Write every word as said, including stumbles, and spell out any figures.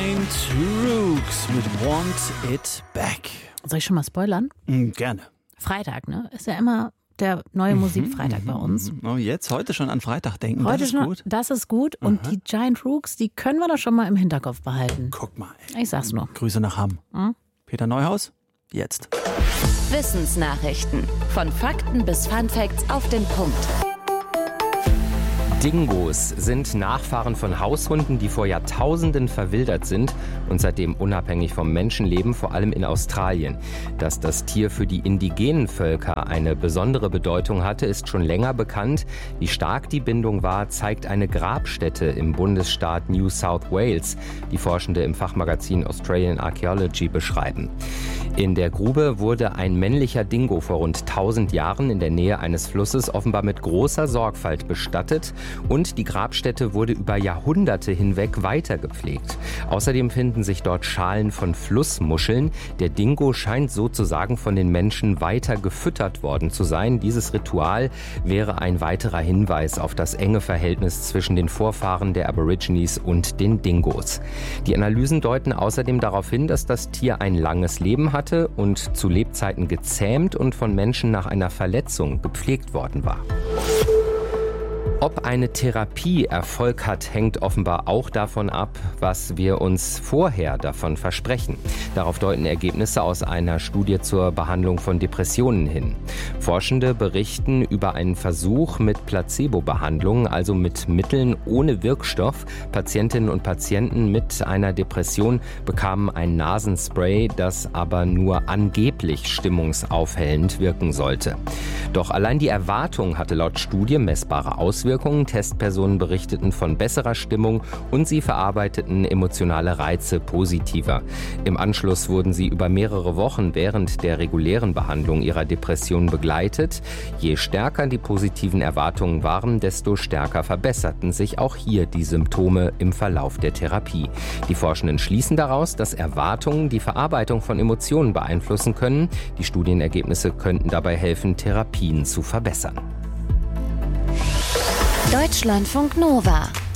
Giant Rooks mit Want It Back. Soll ich schon mal spoilern? Mm, gerne. Freitag, ne? Ist ja immer der neue Mhm, Musikfreitag bei uns. Oh, jetzt, heute schon an Freitag denken, Heute das ist schon, gut. Das ist gut. Und Aha. die Giant Rooks, die können wir doch schon mal im Hinterkopf behalten. Guck mal. Ey. Ich sag's nur. Grüße nach Hamm. Hm? Peter Neuhaus, jetzt. Wissensnachrichten. Von Fakten bis Funfacts auf den Punkt. Dingos sind Nachfahren von Haushunden, die vor Jahrtausenden verwildert sind und seitdem unabhängig vom Menschen leben, vor allem in Australien. Dass das Tier für die indigenen Völker eine besondere Bedeutung hatte, ist schon länger bekannt. Wie stark die Bindung war, zeigt eine Grabstätte im Bundesstaat New South Wales, die Forschende im Fachmagazin Australian Archaeology beschreiben. In der Grube wurde ein männlicher Dingo vor rund tausend Jahren in der Nähe eines Flusses offenbar mit großer Sorgfalt bestattet. Und die Grabstätte wurde über Jahrhunderte hinweg weitergepflegt. Außerdem finden sich dort Schalen von Flussmuscheln. Der Dingo scheint sozusagen von den Menschen weiter gefüttert worden zu sein. Dieses Ritual wäre ein weiterer Hinweis auf das enge Verhältnis zwischen den Vorfahren der Aborigines und den Dingos. Die Analysen deuten außerdem darauf hin, dass das Tier ein langes Leben hatte und zu Lebzeiten gezähmt und von Menschen nach einer Verletzung gepflegt worden war. Ob eine Therapie Erfolg hat, hängt offenbar auch davon ab, was wir uns vorher davon versprechen. Darauf deuten Ergebnisse aus einer Studie zur Behandlung von Depressionen hin. Forschende berichten über einen Versuch mit Placebo-Behandlungen, also mit Mitteln ohne Wirkstoff. Patientinnen und Patienten mit einer Depression bekamen ein Nasenspray, das aber nur angeblich stimmungsaufhellend wirken sollte. Doch allein die Erwartung hatte laut Studie messbare Auswirkungen. Testpersonen berichteten von besserer Stimmung und sie verarbeiteten emotionale Reize positiver. Im Anschluss wurden sie über mehrere Wochen während der regulären Behandlung ihrer Depression begleitet. Je stärker die positiven Erwartungen waren, desto stärker verbesserten sich auch hier die Symptome im Verlauf der Therapie. Die Forschenden schließen daraus, dass Erwartungen die Verarbeitung von Emotionen beeinflussen können. Die Studienergebnisse könnten dabei helfen, Therapien zu verbessern. Deutschlandfunk Nova